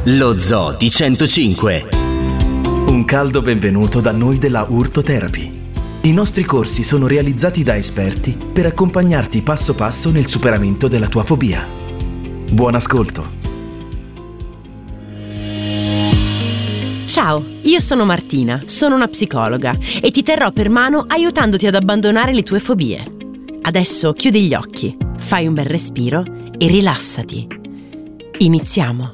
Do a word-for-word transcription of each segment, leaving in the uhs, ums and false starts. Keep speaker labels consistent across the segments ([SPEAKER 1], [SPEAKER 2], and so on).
[SPEAKER 1] Lo Zoo di centocinque.
[SPEAKER 2] Un caldo benvenuto da noi della Urtotherapy. I nostri corsi sono realizzati da esperti per accompagnarti passo passo nel superamento della tua fobia. Buon ascolto.
[SPEAKER 3] Ciao, io sono Martina, sono una psicologa e ti terrò per mano aiutandoti ad abbandonare le tue fobie. Adesso chiudi gli occhi, fai un bel respiro e rilassati. Iniziamo.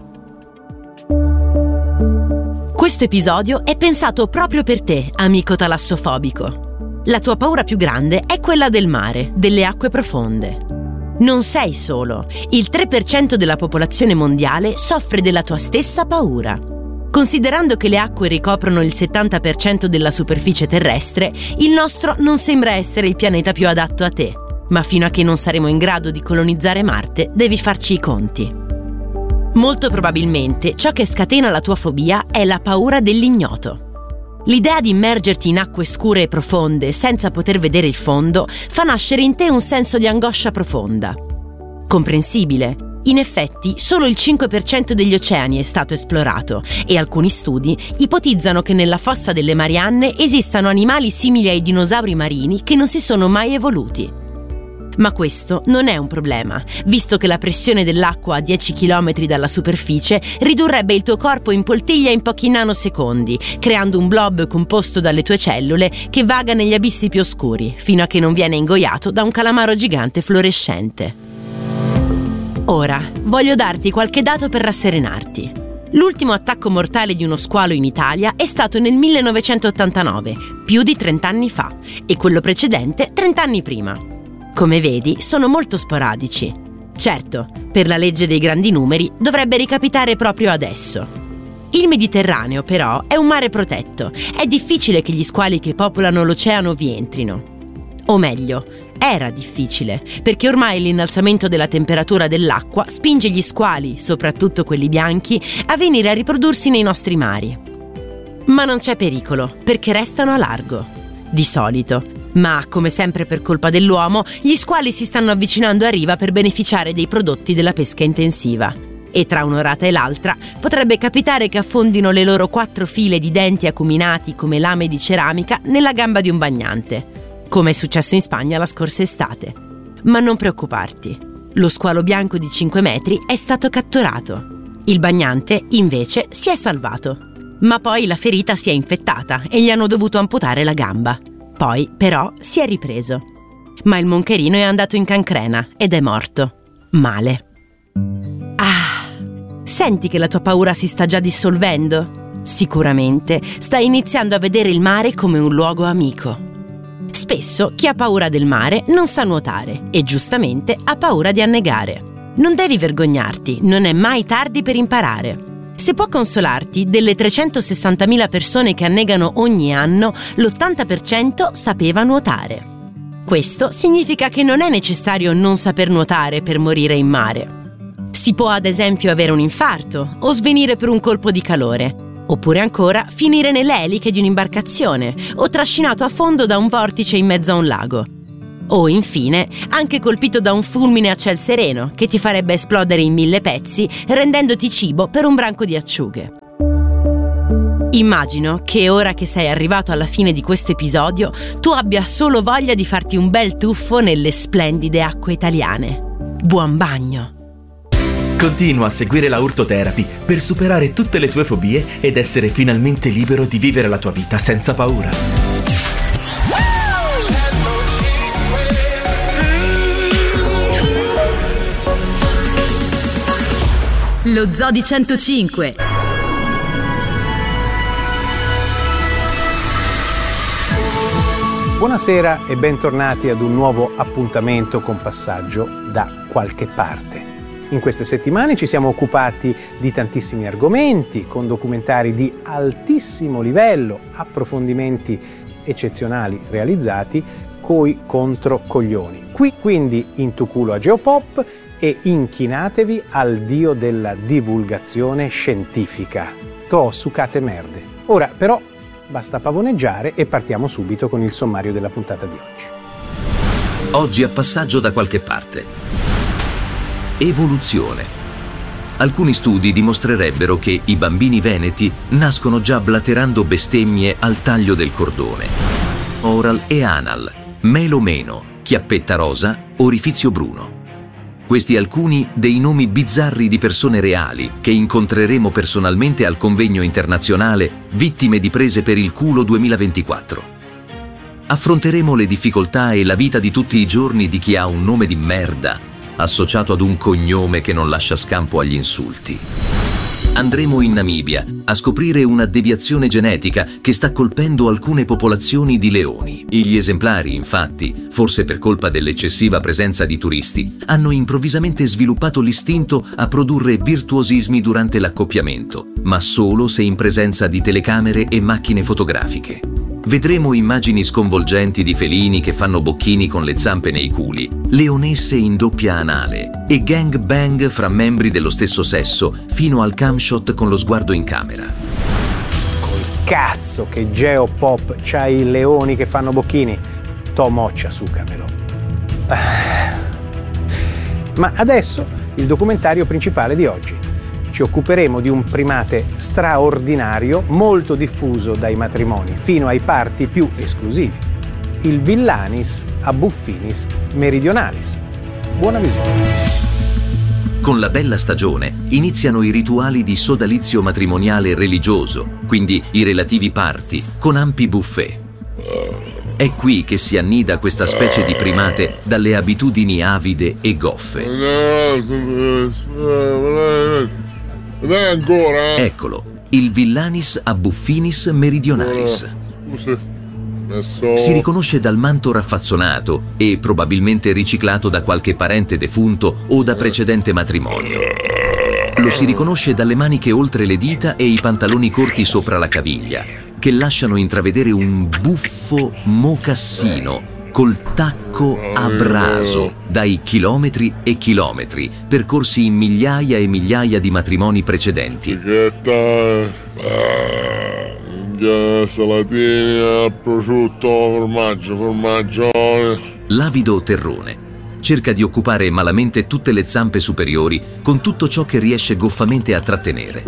[SPEAKER 3] Questo episodio è pensato proprio per te, amico talassofobico. La tua paura più grande è quella del mare, delle acque profonde. Non sei solo. Il tre per cento della popolazione mondiale soffre della tua stessa paura. Considerando che le acque ricoprono il settanta per cento della superficie terrestre, il nostro non sembra essere il pianeta più adatto a te. Ma fino a che non saremo in grado di colonizzare Marte, devi farci i conti. Molto probabilmente ciò che scatena la tua fobia è la paura dell'ignoto. L'idea di immergerti in acque scure e profonde senza poter vedere il fondo fa nascere in te un senso di angoscia profonda. Comprensibile. In effetti, solo il cinque per cento degli oceani è stato esplorato e alcuni studi ipotizzano che nella fossa delle Marianne esistano animali simili ai dinosauri marini che non si sono mai evoluti. Ma questo non è un problema, visto che la pressione dell'acqua a dieci chilometri dalla superficie ridurrebbe il tuo corpo in poltiglia in pochi nanosecondi, creando un blob composto dalle tue cellule che vaga negli abissi più oscuri, fino a che non viene ingoiato da un calamaro gigante fluorescente. Ora, voglio darti qualche dato per rasserenarti. L'ultimo attacco mortale di uno squalo in Italia è stato nel millenovecentottantanove, più di trenta anni fa, e quello precedente trenta anni prima. Come vedi, sono molto sporadici. Certo, per la legge dei grandi numeri dovrebbe ricapitare proprio adesso. Il Mediterraneo, però, è un mare protetto. È difficile che gli squali che popolano l'oceano vi entrino. O meglio, era difficile, perché ormai l'innalzamento della temperatura dell'acqua spinge gli squali, soprattutto quelli bianchi, a venire a riprodursi nei nostri mari. Ma non c'è pericolo, perché restano a largo. Di solito. Ma, come sempre per colpa dell'uomo, gli squali si stanno avvicinando a riva per beneficiare dei prodotti della pesca intensiva. E tra un'orata e l'altra potrebbe capitare che affondino le loro quattro file di denti acuminati come lame di ceramica nella gamba di un bagnante, come è successo in Spagna la scorsa estate. Ma non preoccuparti, lo squalo bianco di cinque metri è stato catturato. Il bagnante, invece, si è salvato. Ma poi la ferita si è infettata e gli hanno dovuto amputare la gamba. Poi, però, si è ripreso. Ma il moncherino è andato in cancrena ed è morto. Male. Ah, senti che la tua paura si sta già dissolvendo? Sicuramente stai iniziando a vedere il mare come un luogo amico. Spesso chi ha paura del mare non sa nuotare e giustamente ha paura di annegare. Non devi vergognarti, non è mai tardi per imparare. Se può consolarti, delle trecentosessantamila persone che annegano ogni anno, l'ottanta per cento sapeva nuotare. Questo significa che non è necessario non saper nuotare per morire in mare. Si può ad esempio avere un infarto o svenire per un colpo di calore, oppure ancora finire nelle eliche di un'imbarcazione o trascinato a fondo da un vortice in mezzo a un lago. O, infine, anche colpito da un fulmine a ciel sereno che ti farebbe esplodere in mille pezzi, rendendoti cibo per un branco di acciughe. Immagino che ora che sei arrivato alla fine di questo episodio, tu abbia solo voglia di farti un bel tuffo nelle splendide acque italiane. Buon bagno!
[SPEAKER 2] Continua a seguire la Urtotherapy per superare tutte le tue fobie ed essere finalmente libero di vivere la tua vita senza paura.
[SPEAKER 4] Lo Zoo di centocinque.
[SPEAKER 5] Buonasera e bentornati ad un nuovo appuntamento con Passaggio da qualche parte. In queste settimane ci siamo occupati di tantissimi argomenti, con documentari di altissimo livello, approfondimenti eccezionali realizzati, coi contro coglioni. Qui quindi in tu culo a Geopop e inchinatevi al dio della divulgazione scientifica. To sucate merde. Ora però basta pavoneggiare e partiamo subito con il sommario della puntata di oggi.
[SPEAKER 6] Oggi a Passaggio da qualche parte. Evoluzione. Alcuni studi dimostrerebbero che i bambini veneti nascono già blaterando bestemmie al taglio del cordone. Oral e anal, melo meno, chiappetta rosa, orifizio bruno. Questi alcuni dei nomi bizzarri di persone reali che incontreremo personalmente al convegno internazionale Vittime di prese per il culo duemilaventiquattro. Affronteremo le difficoltà e la vita di tutti i giorni di chi ha un nome di merda associato ad un cognome che non lascia scampo agli insulti. Andremo in Namibia a scoprire una deviazione genetica che sta colpendo alcune popolazioni di leoni. Gli esemplari, infatti, forse per colpa dell'eccessiva presenza di turisti, hanno improvvisamente sviluppato l'istinto a produrre virtuosismi durante l'accoppiamento, ma solo se in presenza di telecamere e macchine fotografiche. Vedremo immagini sconvolgenti di felini che fanno bocchini con le zampe nei culi, leonesse in doppia anale e gang bang fra membri dello stesso sesso fino al camshot con lo sguardo in camera.
[SPEAKER 5] Col cazzo che Geopop c'ha i leoni che fanno bocchini. Tomoccia, sucamelo. Ma adesso il documentario principale di oggi. Ci occuperemo di un primate straordinario, molto diffuso dai matrimoni fino ai parti più esclusivi, il Villanis abuffinis meridionalis. Buona visione.
[SPEAKER 6] Con la bella stagione iniziano i rituali di sodalizio matrimoniale religioso, quindi i relativi party, con ampi buffet. È qui che si annida questa specie di primate dalle abitudini avide e goffe.
[SPEAKER 7] Dai ancora?
[SPEAKER 6] Eccolo, il Villanis abuffinis meridionalis. Si riconosce dal manto raffazzonato e probabilmente riciclato da qualche parente defunto o da precedente matrimonio. Lo si riconosce dalle maniche oltre le dita e i pantaloni corti sopra la caviglia, che lasciano intravedere un buffo mocassino col tacco abraso dai chilometri e chilometri percorsi in migliaia e migliaia di matrimoni precedenti.
[SPEAKER 7] Salatini, prosciutto, formaggio, formaggio.
[SPEAKER 6] L'avido terrone cerca di occupare malamente tutte le zampe superiori con tutto ciò che riesce goffamente a trattenere.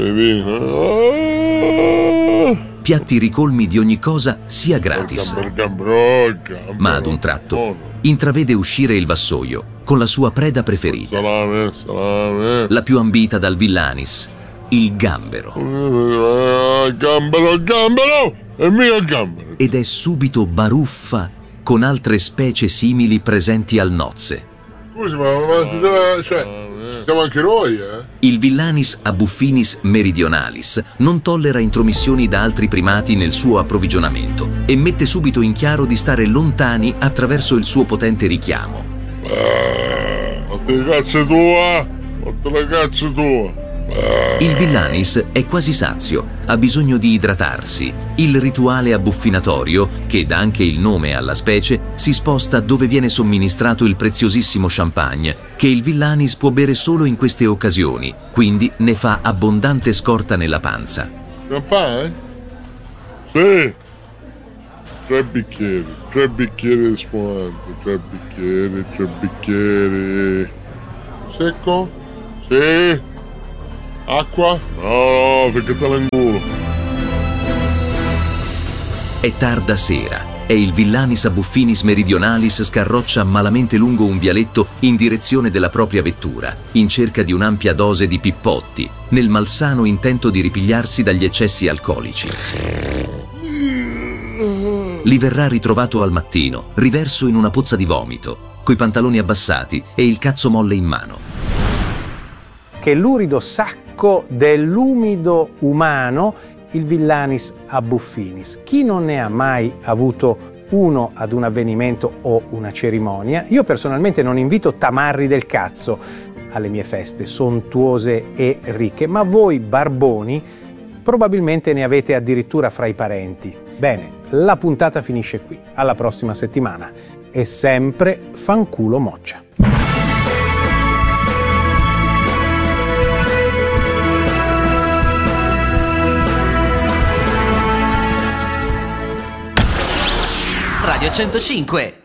[SPEAKER 6] Piatti ricolmi di ogni cosa sia gratis, ma ad un tratto intravede uscire il vassoio con la sua preda preferita,
[SPEAKER 7] Salame, salame.
[SPEAKER 6] la più ambita dal Villanis, il gambero.
[SPEAKER 7] Il gambero, il gambero! È mio il gambero!
[SPEAKER 6] Ed è subito baruffa con altre specie simili presenti al nozze.
[SPEAKER 7] Scusi, ma, ma cioè, siamo anche noi, eh?
[SPEAKER 6] Il Villanis abuffinis meridionalis non tollera intromissioni da altri primati nel suo approvvigionamento e mette subito in chiaro di stare lontani attraverso il suo potente richiamo.
[SPEAKER 7] Fatti le cazzo tua! Fatti le cazzo tua!
[SPEAKER 6] Il Villanis è quasi sazio, ha bisogno di idratarsi. Il rituale abbuffinatorio, che dà anche il nome alla specie, si sposta dove viene somministrato il preziosissimo champagne, che il Villanis può bere solo in queste occasioni, quindi ne fa abbondante scorta nella panza.
[SPEAKER 7] Champagne? Sì! Tre bicchieri, tre bicchieri di spumante, tre bicchieri, tre bicchieri. Secco? Sì! Acqua? No, no, ficcatela in culo.
[SPEAKER 6] È tarda sera e il Villanis abuffinis meridionalis scarroccia malamente lungo un vialetto in direzione della propria vettura, in cerca di un'ampia dose di pippotti, nel malsano intento di ripigliarsi dagli eccessi alcolici. Li verrà ritrovato al mattino, riverso in una pozza di vomito, coi pantaloni abbassati e il cazzo molle in mano.
[SPEAKER 5] Che l'urido sacco dell'umido umano, il Villanis abuffinis. Chi non ne ha mai avuto uno ad un avvenimento o una cerimonia? Io personalmente non invito tamarri del cazzo alle mie feste sontuose e ricche, ma voi barboni probabilmente ne avete addirittura fra i parenti. Bene, la puntata finisce qui. Alla prossima settimana. E sempre fanculo moccia.
[SPEAKER 1] Radio centocinque